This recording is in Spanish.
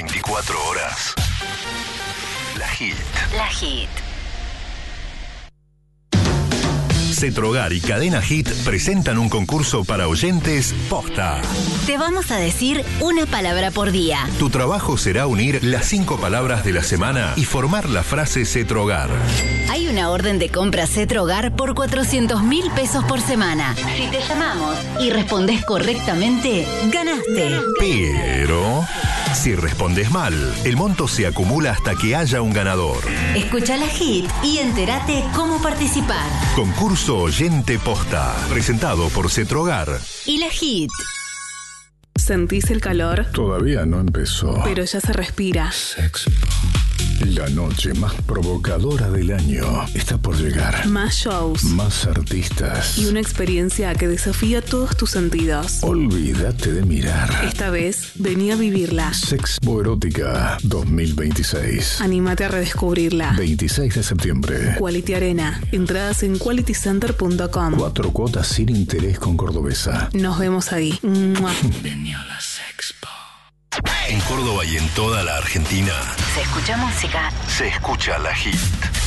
24 horas. La Hit. La Hit. Cetrogar y Cadena Hit presentan un concurso para oyentes posta. Te vamos a decir una palabra por día. Tu trabajo será unir las 5 palabras de la semana y formar la frase Cetrogar. Hay una orden de compra Cetrogar por 400.000 pesos por semana. Si te llamamos y respondes correctamente, ganaste. Pero si respondes mal, el monto se acumula hasta que haya un ganador. Escucha la Hit y entérate cómo participar. Concurso Oyente Posta, presentado por Cetrogar y la Hit. ¿Sentís el calor? Todavía no empezó. Pero ya se respira. Sexpo. La noche más provocadora del año está por llegar. Más shows. Más artistas. Y una experiencia que desafía todos tus sentidos. Olvídate de mirar. Esta vez, vení a vivirla. Sexpo Erótica 2026. Anímate a redescubrirla. 26 de septiembre. Quality Arena. Entradas en qualitycenter.com. 4 cuotas sin interés con Cordobesa. Nos vemos ahí. ¡Mua! Venió la Sexpo. En Córdoba y en toda la Argentina Se escucha música. se escucha la Hit.